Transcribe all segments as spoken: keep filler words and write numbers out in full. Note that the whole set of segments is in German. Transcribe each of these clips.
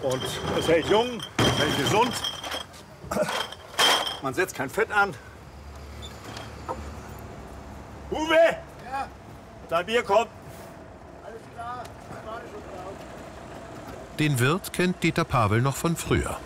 Und es hält jung, es hält gesund. Man setzt kein Fett an. Uwe! Ja? Dein Bier kommt. Alles klar, ich warte schon drauf. Den Wirt kennt Dieter Pavel noch von früher.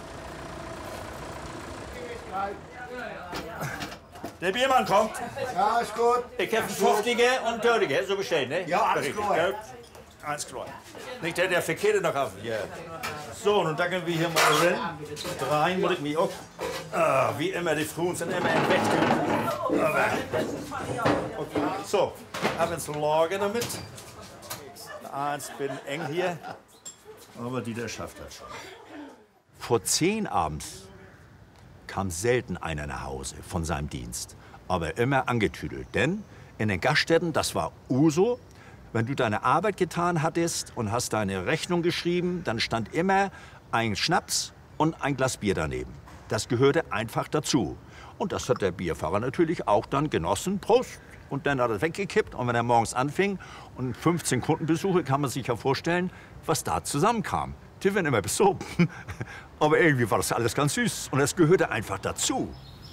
Der Biermann kommt. Ja, ist gut. Ich habe fünfzige und dörrige, so bestellt, ne? Ja, alles klar. Ja, alles klar. Nicht der, der Verkehrte noch auf. Ja. So, nun danken wir hier mal rein. Dreien muss ich mich auch. Ah, wie immer, die Frauen sind immer im Bett. Aber, okay. So, haben uns Lager damit. Eins bin eng hier. Aber die, der schafft das schon. Vor zehn abends kam selten einer nach Hause von seinem Dienst, aber immer angetüdelt. Denn in den Gaststätten, das war Uso, wenn du deine Arbeit getan hattest und hast deine Rechnung geschrieben, dann stand immer ein Schnaps und ein Glas Bier daneben. Das gehörte einfach dazu. Und das hat der Bierfahrer natürlich auch dann genossen. Prost! Und dann hat er weggekippt. Und wenn er morgens anfing und fünfzehn Kundenbesuche, kann man sich ja vorstellen, was da zusammenkam. Die werden immer besoffen. Aber irgendwie war das alles ganz süß. Und es gehörte einfach dazu.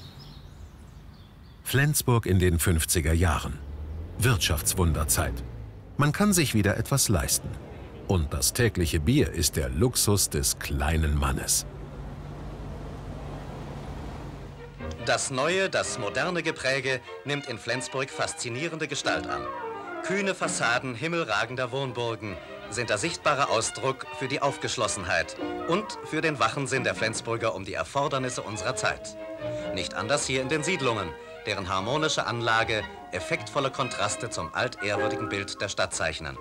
Flensburg in den fünfziger Jahren. Wirtschaftswunderzeit. Man kann sich wieder etwas leisten. Und das tägliche Bier ist der Luxus des kleinen Mannes. Das neue, das moderne Gepräge nimmt in Flensburg faszinierende Gestalt an. Kühne Fassaden himmelragender Wohnburgen sind der sichtbare Ausdruck für die Aufgeschlossenheit und für den wachen Sinn der Flensburger um die Erfordernisse unserer Zeit. Nicht anders hier in den Siedlungen, deren harmonische Anlage effektvolle Kontraste zum altehrwürdigen Bild der Stadt zeichnen.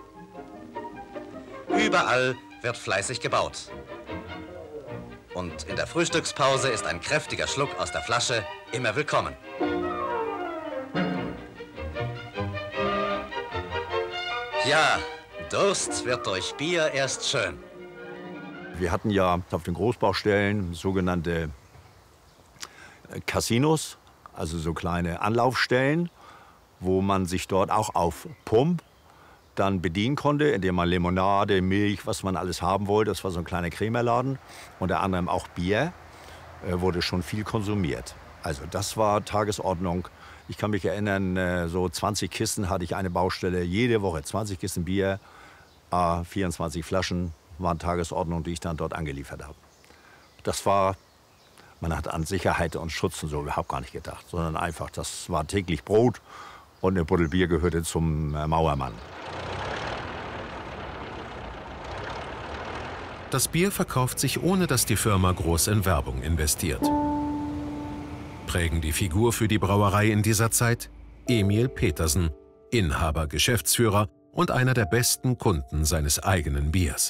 Überall wird fleißig gebaut. Und in der Frühstückspause ist ein kräftiger Schluck aus der Flasche immer willkommen. Ja, Durst wird durch Bier erst schön. Wir hatten ja auf den Großbaustellen sogenannte Casinos, also so kleine Anlaufstellen, wo man sich dort auch auf Pump dann bedienen konnte, indem man Limonade, Milch, was man alles haben wollte. Das war so ein kleiner Krämerladen. Unter anderem auch Bier äh, wurde schon viel konsumiert. Also das war Tagesordnung. Ich kann mich erinnern, äh, so zwanzig Kisten hatte ich eine Baustelle, jede Woche zwanzig Kisten Bier, äh, vierundzwanzig Flaschen waren Tagesordnung, die ich dann dort angeliefert habe. Das war, man hat an Sicherheit und Schutz und so überhaupt gar nicht gedacht, sondern einfach, das war täglich Brot und eine Buddel Bier gehörte zum äh, Mauermann. Das Bier verkauft sich, ohne dass die Firma groß in Werbung investiert. Prägen die Figur für die Brauerei in dieser Zeit Emil Petersen, Inhaber, Geschäftsführer und einer der besten Kunden seines eigenen Biers.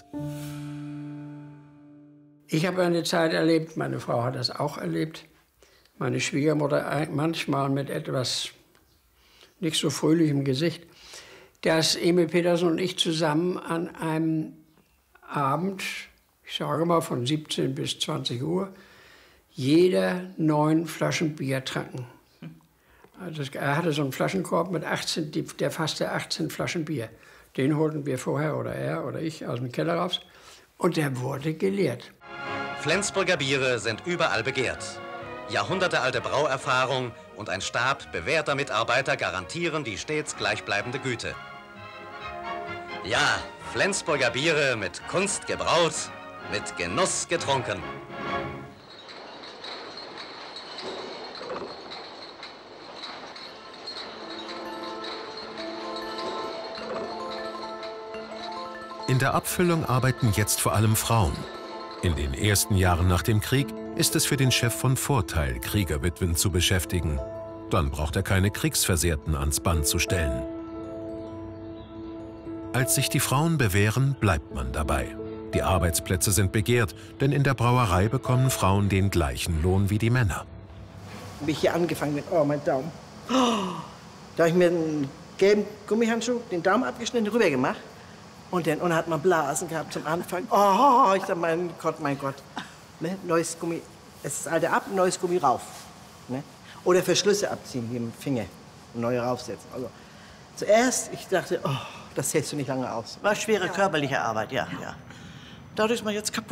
Ich habe eine Zeit erlebt, meine Frau hat das auch erlebt, meine Schwiegermutter manchmal mit etwas nicht so fröhlichem Gesicht, dass Emil Petersen und ich zusammen an einem Abend, ich sage mal von siebzehn bis zwanzig Uhr, jeder neun Flaschen Bier tranken. Also er hatte so einen Flaschenkorb mit achtzehn, der fasste achtzehn Flaschen Bier. Den holten wir vorher, oder er oder ich, aus dem Keller raus. Und der wurde geleert. Flensburger Biere sind überall begehrt. Jahrhundertealte Brauerfahrung und ein Stab bewährter Mitarbeiter garantieren die stets gleichbleibende Güte. Ja, Flensburger Biere mit Kunst gebraut, mit Genuss getrunken. In der Abfüllung arbeiten jetzt vor allem Frauen. In den ersten Jahren nach dem Krieg ist es für den Chef von Vorteil, Kriegerwitwen zu beschäftigen. Dann braucht er keine Kriegsversehrten ans Band zu stellen. Als sich die Frauen bewähren, bleibt man dabei. Die Arbeitsplätze sind begehrt, denn in der Brauerei bekommen Frauen den gleichen Lohn wie die Männer. Habe ich hier angefangen mit, oh, mein Daumen. Oh, da habe ich mir einen gelben Gummihandschuh, den Daumen abgeschnitten, rüber gemacht. Und dann und hat man Blasen gehabt zum Anfang. Oh, ich dachte, mein Gott, mein Gott. Ne? Neues Gummi, es ist das alte ab, neues Gummi rauf. Ne? Oder Verschlüsse abziehen, wie im Finger, neue raufsetzen. Also, zuerst, ich dachte, oh, das hältst du nicht lange aus. War schwere körperliche Arbeit, ja, ja. Dadurch ist man jetzt kaputt.